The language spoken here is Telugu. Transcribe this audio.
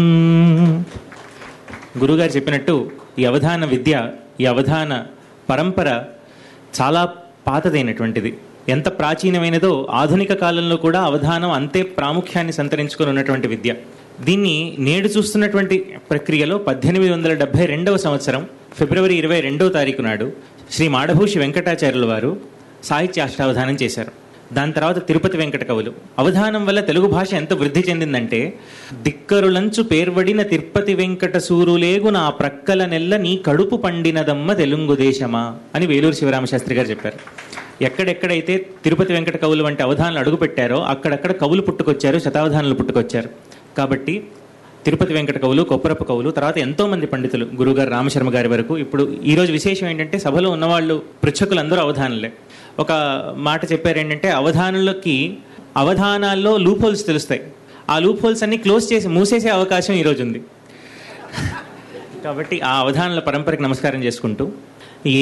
గురుగారు చెప్పినట్టు ఈ అవధాన విద్య, ఈ అవధాన పరంపర చాలా పాతదైనటువంటిది. ఎంత ప్రాచీనమైనదో ఆధునిక కాలంలో కూడా అవధానం అంతే ప్రాముఖ్యాన్ని సంతరించుకొని ఉన్నటువంటి విద్య. దీన్ని నేడు చూస్తున్నటువంటి ప్రక్రియలో 1872 సంవత్సరం ఫిబ్రవరి 22వ తారీఖు నాడు శ్రీ మాడభూషి వెంకటాచార్యుల వారు సాహిత్య అష్టావధానం చేశారు. దాని తర్వాత తిరుపతి వెంకట కవులు. అవధానం వల్ల తెలుగు భాష ఎంత వృద్ధి చెందిందంటే, దిక్కరులంచు పేర్వడిన తిరుపతి వెంకట సూరులేగు నా ప్రక్కల నెల్ల నీ కడుపు పండినదమ్మ తెలుగు దేశమా అని వేలూరు శివరామశాస్త్రి గారు చెప్పారు. ఎక్కడెక్కడైతే తిరుపతి వెంకట కవులు వంటి అవధానాలు అడుగుపెట్టారో అక్కడక్కడ కవులు పుట్టుకొచ్చారు, శతావధానాలు పుట్టుకొచ్చారు. కాబట్టి తిరుపతి వెంకట కవులు, కొప్పరపు కవులు, తర్వాత ఎంతోమంది పండితులు, గురుగారు రామశర్మ గారి వరకు. ఇప్పుడు ఈరోజు విశేషం ఏంటంటే, సభలో ఉన్నవాళ్ళు పృచ్ఛకులందరూ అవధానులే. ఒక మాట చెప్పారు ఏంటంటే, అవధానాల్లో లూప్ హోల్స్ తెలుస్తాయి, ఆ లూప్ హోల్స్ అన్ని క్లోజ్ చేసి మూసేసే అవకాశం ఈరోజు ఉంది. కాబట్టి ఆ అవధానాల పరంపరకి నమస్కారం చేసుకుంటూ